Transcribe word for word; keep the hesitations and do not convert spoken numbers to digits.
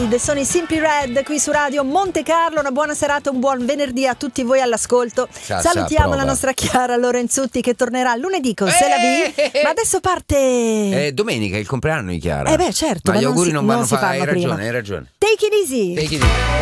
Attitude, sono i Simply Red qui su Radio Monte Carlo. Una buona serata, un buon venerdì a tutti voi all'ascolto. Ciao, salutiamo ciao, la nostra Chiara Lorenzutti che tornerà lunedì con Se la vi. Ma adesso parte eh, domenica è il compleanno di Chiara. Eh beh certo, ma gli non auguri si, non non vanno si fatti. fanno Hai prima. ragione, hai ragione. Take it easy. Take it easy.